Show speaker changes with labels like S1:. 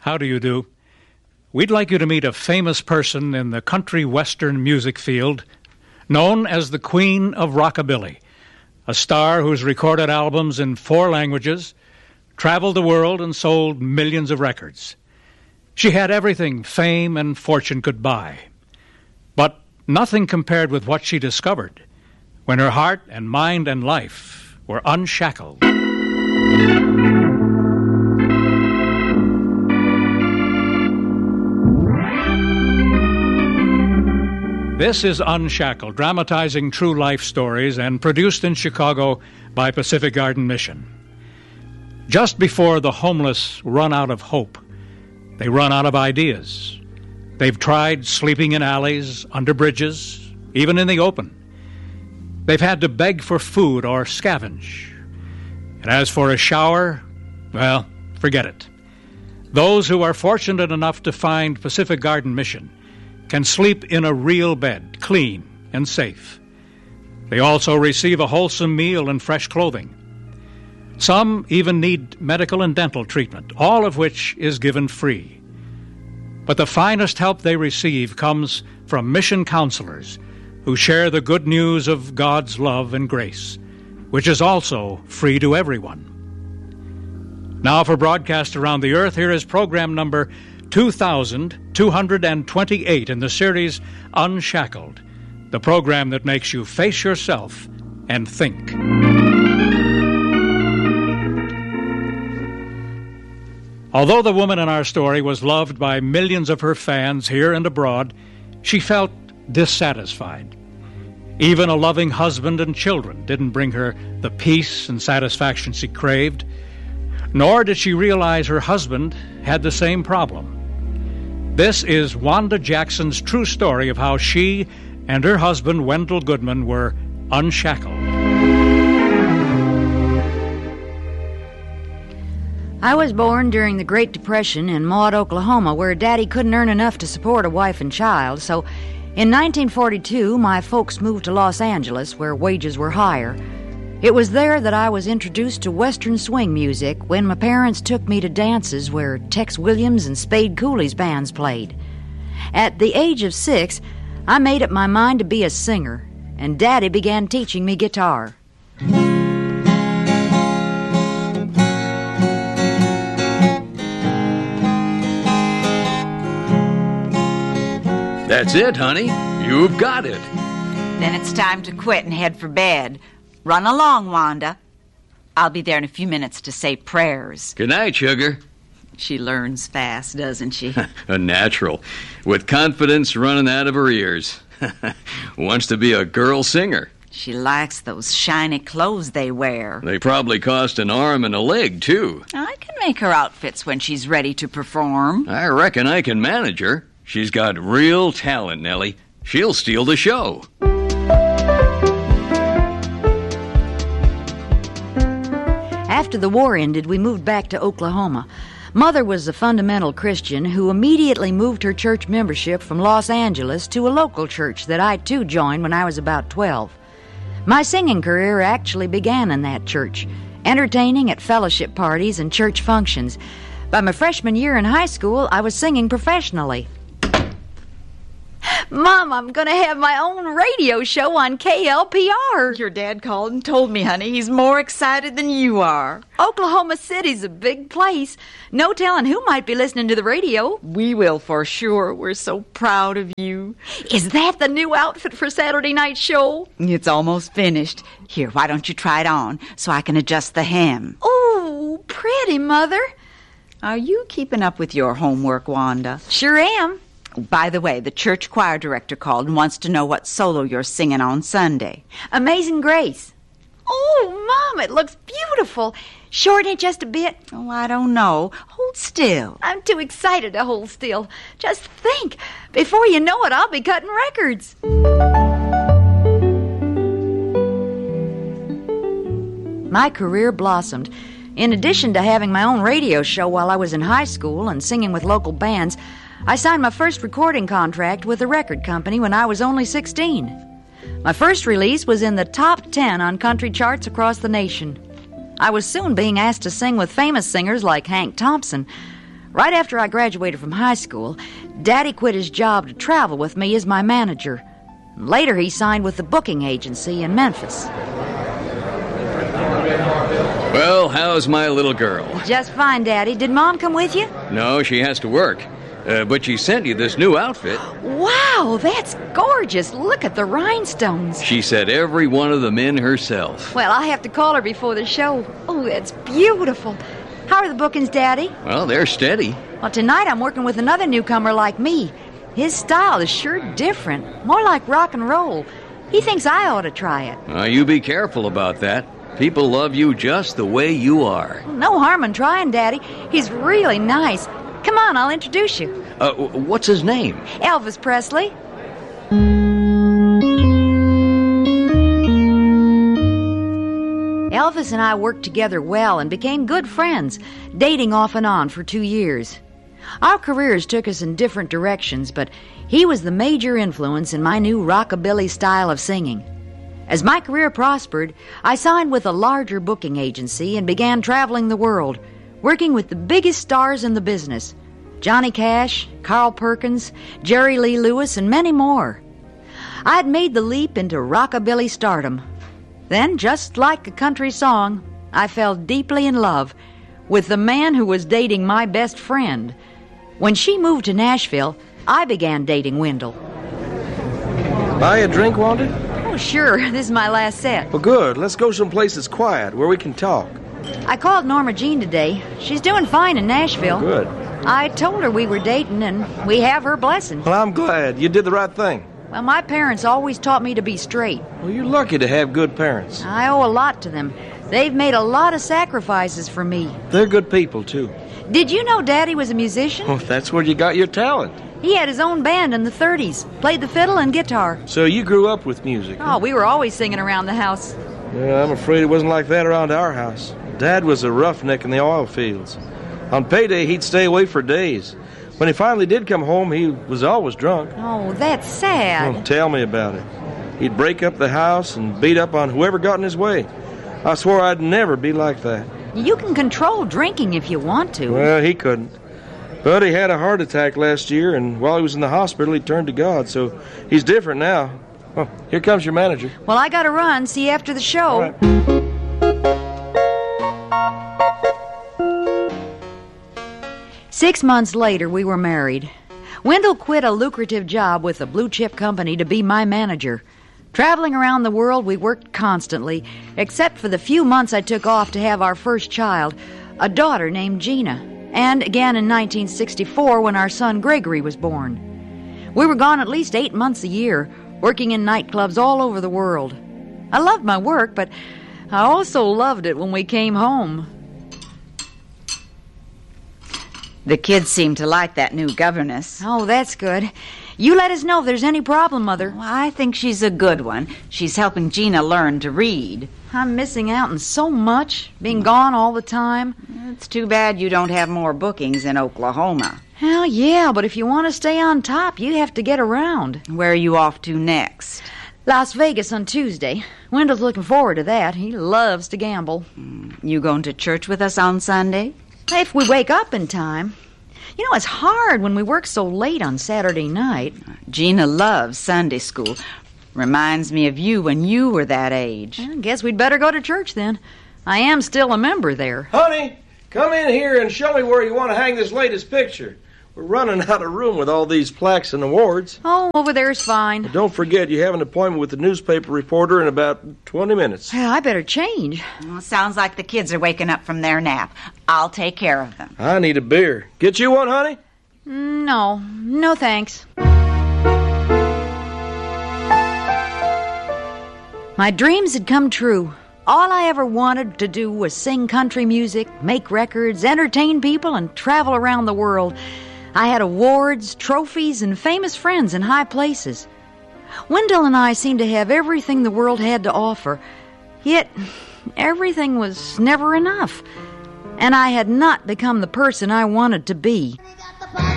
S1: How do you do? We'd like you to meet a famous person in the country western music field, known as the Queen of Rockabilly, a star who's recorded albums in 4 languages, traveled the world, and sold millions of records. She had everything fame and fortune could buy, but nothing compared with what she discovered when her heart and mind and life were unshackled. This is Unshackled, dramatizing true life stories and produced in Chicago by Pacific Garden Mission. Just before the homeless run out of hope, they run out of ideas. They've tried sleeping in alleys, under bridges, even in the open. They've had to beg for food or scavenge. And as for a shower, well, forget it. Those who are fortunate enough to find Pacific Garden Mission can sleep in a real bed, clean and safe. They also receive a wholesome meal and fresh clothing. Some even need medical and dental treatment, all of which is given free. But the finest help they receive comes from mission counselors who share the good news of God's love and grace, which is also free to everyone. Now for broadcast around the earth, here is program number 2,228 in the series Unshackled, the program that makes you face yourself and think. Although the woman in our story was loved by millions of her fans here and abroad, she felt dissatisfied. Even a loving husband and children didn't bring her the peace and satisfaction she craved, nor did she realize her husband had the same problem. This is Wanda Jackson's true story of how she and her husband, Wendell Goodman, were unshackled.
S2: I was born during the Great Depression in Maud, Oklahoma, where Daddy couldn't earn enough to support a wife and child, so in 1942, my folks moved to Los Angeles, where wages were higher. It was there that I was introduced to Western swing music when my parents took me to dances where Tex Williams and Spade Cooley's bands played. At the age of 6, I made up my mind to be a singer, and Daddy began teaching me guitar.
S3: That's it, honey. You've got it.
S4: Then it's time to quit and head for bed. Run along, Wanda. I'll be there in a few minutes to say prayers.
S3: Good night, sugar.
S4: She learns fast, doesn't she?
S3: A natural. With confidence running out of her ears. Wants to be a girl singer.
S4: She likes those shiny clothes they wear.
S3: They probably cost an arm and a leg, too.
S4: I can make her outfits when she's ready to perform.
S3: I reckon I can manage her. She's got real talent, Nellie. She'll steal the show.
S2: After the war ended, we moved back to Oklahoma. Mother was a fundamental Christian who immediately moved her church membership from Los Angeles to a local church that I, too, joined when I was about 12. My singing career actually began in that church, entertaining at fellowship parties and church functions. By my freshman year in high school, I was singing professionally. Mom, I'm going to have my own radio show on KLPR.
S4: Your dad called and told me, honey. He's more excited than you are.
S2: Oklahoma City's a big place. No telling who might be listening to the radio.
S4: We will for sure. We're so proud of you.
S2: Is that the new outfit for Saturday night show?
S4: It's almost finished. Here, why don't you try it on so I can adjust the hem?
S2: Oh, pretty, Mother.
S4: Are you keeping up with your homework, Wanda?
S2: Sure am.
S4: By the way, the church choir director called and wants to know what solo you're singing on Sunday.
S2: Amazing Grace. Oh, Mom, it looks beautiful. Shorten it just a bit.
S4: Oh, I don't know. Hold still.
S2: I'm too excited to hold still. Just think, before you know it, I'll be cutting records. My career blossomed. In addition to having my own radio show while I was in high school and singing with local bands, I signed my first recording contract with a record company when I was only 16. My first release was in the top 10 on country charts across the nation. I was soon being asked to sing with famous singers like Hank Thompson. Right after I graduated from high school, Daddy quit his job to travel with me as my manager. Later, he signed with the booking agency in Memphis.
S3: Well, how's my little girl?
S2: Just fine, Daddy. Did Mom come with you?
S3: No, she has to work. But she sent you this new outfit.
S2: Wow, that's gorgeous. Look at the rhinestones.
S3: She set every one of them in herself.
S2: Well, I'll have to call her before the show. Oh, that's beautiful. How are the bookings, Daddy?
S3: Well, they're steady.
S2: Well, tonight I'm working with another newcomer like me. His style is sure different, more like rock and roll. He thinks I ought to try it.
S3: You be careful about that. People love you just the way you are.
S2: No harm in trying, Daddy. He's really nice. Come on, I'll introduce you.
S3: What's his name?
S2: Elvis Presley. Elvis and I worked together well and became good friends, dating off and on for 2 years. Our careers took us in different directions, but he was the major influence in my new rockabilly style of singing. As my career prospered, I signed with a larger booking agency and began traveling the world, working with the biggest stars in the business: Johnny Cash, Carl Perkins, Jerry Lee Lewis, and many more. I had made the leap into rockabilly stardom. Then, just like a country song, I fell deeply in love with the man who was dating my best friend. When she moved to Nashville, I began dating Wendell.
S5: Buy a drink, Wanda?
S2: Oh, sure. This is my last set.
S5: Well, good. Let's go someplace that's quiet, where we can talk.
S2: I called Norma Jean today. She's doing fine in Nashville.
S5: Good.
S2: I told her we were dating, and we have her blessing.
S5: Well, I'm glad. You did the right thing.
S2: Well, my parents always taught me to be straight.
S5: Well, you're lucky to have good parents.
S2: I owe a lot to them. They've made a lot of sacrifices for me.
S5: They're good people, too.
S2: Did you know Daddy was a musician?
S5: Well, that's where you got your talent.
S2: He had his own band in the 30s, played the fiddle and guitar.
S5: So you grew up with music.
S2: Oh, we were always singing around the house.
S5: Yeah, I'm afraid it wasn't like that around our house. Dad was a roughneck in the oil fields. On payday, he'd stay away for days. When he finally did come home, he was always drunk.
S2: Oh, that's sad.
S5: Oh, tell me about it. He'd break up the house and beat up on whoever got in his way. I swore I'd never be like that.
S2: You can control drinking if you want to.
S5: Well, he couldn't. But he had a heart attack last year, and while he was in the hospital, he turned to God, so he's different now. Oh, here comes your manager.
S2: Well, I gotta run. See you after the show.
S5: All right.
S2: 6 months later, we were married. Wendell quit a lucrative job with a blue-chip company to be my manager. Traveling around the world, we worked constantly, except for the few months I took off to have our first child, a daughter named Gina, and again in 1964 when our son Gregory was born. We were gone at least 8 months a year, working in nightclubs all over the world. I loved my work, but I also loved it when we came home.
S4: The kids seem to like that new governess.
S2: Oh, that's good. You let us know if there's any problem, Mother.
S4: Well, I think she's a good one. She's helping Gina learn to read.
S2: I'm missing out on so much, being gone all the time.
S4: It's too bad you don't have more bookings in Oklahoma.
S2: Hell, yeah, but if you want to stay on top, you have to get around.
S4: Where are you off to next?
S2: Las Vegas on Tuesday. Wendell's looking forward to that. He loves to gamble.
S4: You going to church with us on Sunday?
S2: If we wake up in time. You know, it's hard when we work so late on Saturday night.
S4: Gina loves Sunday school. Reminds me of you when you were that age.
S2: I guess we'd better go to church then. I am still a member there.
S5: Honey, come in here and show me where you want to hang this latest picture. We're running out of room with all these plaques and awards.
S2: Oh, over there's fine.
S5: But don't forget, you have an appointment with the newspaper reporter in about 20 minutes.
S2: Well, I better change.
S4: Well, sounds like the kids are waking up from their nap. I'll take care of them.
S5: I need a beer. Get you one, honey?
S2: No thanks. My dreams had come true. All I ever wanted to do was sing country music, make records, entertain people, and travel around the world. I had awards, trophies, and famous friends in high places. Wendell and I seemed to have everything the world had to offer, yet everything was never enough, and I had not become the person I wanted to be.